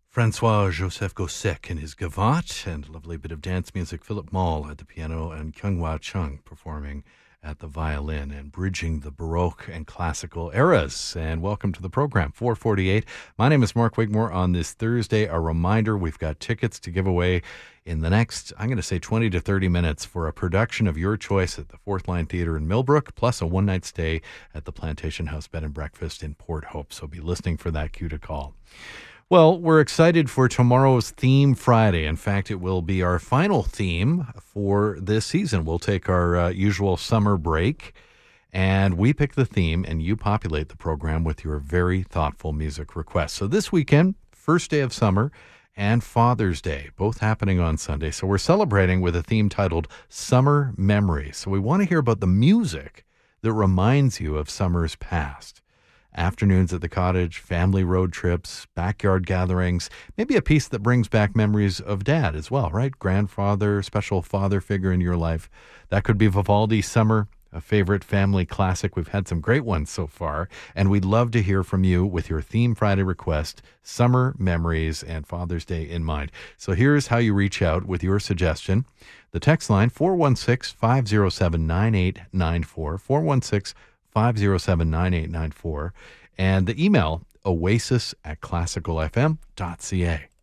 Francois Joseph Gossec in his Gavotte, and a lovely bit of dance music. Philip Maul at the piano and Kyung-Hwa Chung performing at the violin and bridging the Baroque and classical eras. And welcome to the program, 448. My name is Mark Wigmore. On this Thursday, a reminder, we've got tickets to give away in the next, I'm going to say 20 to 30 minutes for a production of your choice at the Fourth Line Theatre in Millbrook, plus a one-night stay at the Plantation House Bed and Breakfast in Port Hope. So be listening for that cue to call. Well, we're excited for tomorrow's Theme Friday. In fact, it will be our final theme for this season. We'll take our usual summer break, and we pick the theme, and you populate the program with your very thoughtful music requests. So this weekend, first day of summer, and Father's Day, both happening on Sunday. So we're celebrating with a theme titled Summer Memories. So we want to hear about the music that reminds you of summers past. Afternoons at the cottage, family road trips, backyard gatherings, maybe a piece that brings back memories of dad as well, right? Grandfather, special father figure in your life. That could be Vivaldi's Summer, a favorite family classic. We've had some great ones so far, and we'd love to hear from you with your Theme Friday request, summer memories, and Father's Day in mind. So here's how you reach out with your suggestion. The text line, 416-507-9894, 416-507-9894, and the email, oasis@classicalfm.ca.